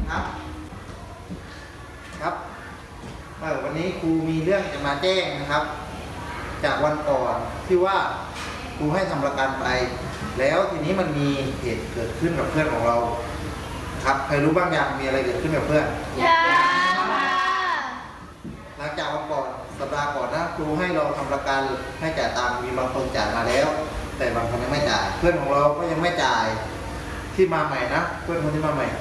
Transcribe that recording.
ครับครับวันนี้ครูมีเรื่องจะมาแจ้งนะครับ จากวันก่อนที่ว่าครูให้ทำประกันไปแล้วทีนี้มันมีเหตุเกิดขึ้นกับเพื่อนของเราครับใครรู้บ้างยังมีอะไรเกิดขึ้นกับเพื่อนหลังจากวันก่อนสัปดาห์ก่อนนะครูให้เราทำประกันให้จ่ายตังค์มีบางคนจ่ายมาแล้วแต่บางคนยังไม่จ่ายเพื่อนของเราก็ยังไม่จ่ายที่มาใหม่นะเพื่อนคนที่มาใหม่